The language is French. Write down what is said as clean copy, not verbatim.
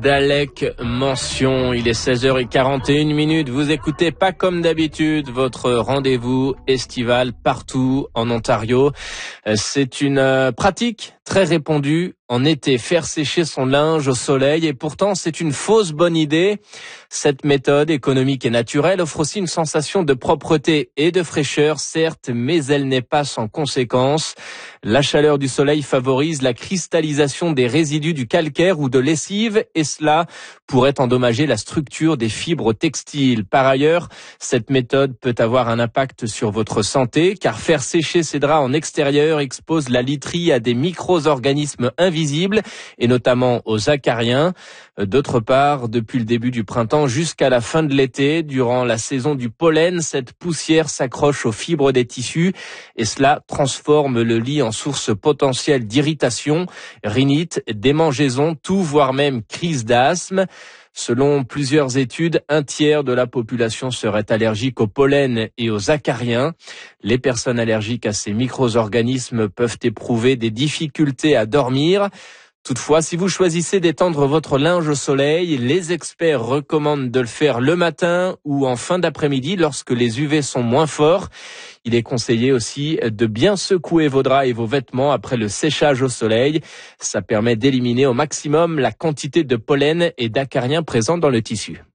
d'Alec Mention. Il est 16h41. Vous écoutez Pas comme d'habitude, votre rendez-vous estival partout en Ontario. C'est une pratique très répandue en été, faire sécher son linge au soleil, et pourtant c'est une fausse bonne idée. Cette méthode économique et naturelle offre aussi une sensation de propreté et de fraîcheur, certes, mais elle n'est pas sans conséquences. La chaleur du soleil favorise la cristallisation des résidus du calcaire ou de lessive, et cela pourrait endommager la structure des fibres textiles. Par ailleurs, cette méthode peut avoir un impact sur votre santé, car faire sécher ses draps en extérieur expose la literie à des micro-organismes invisibles, et notamment aux acariens. D'autre part, depuis le début du printemps jusqu'à la fin de l'été, durant la saison du pollen, cette poussière s'accroche aux fibres des tissus, et cela transforme le lit en source potentielle d'irritation, rhinite, démangeaison, tout, voire même crise d'asthme. Selon plusieurs études, un tiers de la population serait allergique au pollen et aux acariens. Les personnes allergiques à ces micro-organismes peuvent éprouver des difficultés à dormir. Toutefois, si vous choisissez d'étendre votre linge au soleil, les experts recommandent de le faire le matin ou en fin d'après-midi lorsque les UV sont moins forts. Il est conseillé aussi de bien secouer vos draps et vos vêtements après le séchage au soleil. Ça permet d'éliminer au maximum la quantité de pollen et d'acariens présents dans le tissu.